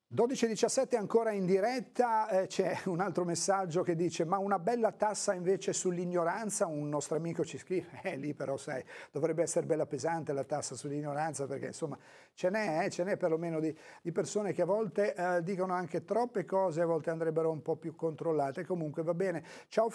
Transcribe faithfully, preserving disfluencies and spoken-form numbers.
dodici e diciassette ancora in diretta, eh, c'è un altro messaggio che dice ma una bella tassa invece sull'ignoranza, un nostro amico ci scrive, eh lì però sai, dovrebbe essere bella pesante la tassa sull'ignoranza perché insomma ce n'è, eh, ce n'è perlomeno di, di persone che a volte eh, dicono anche troppe cose, a volte andrebbero un po' più controllate, comunque va bene, ciao.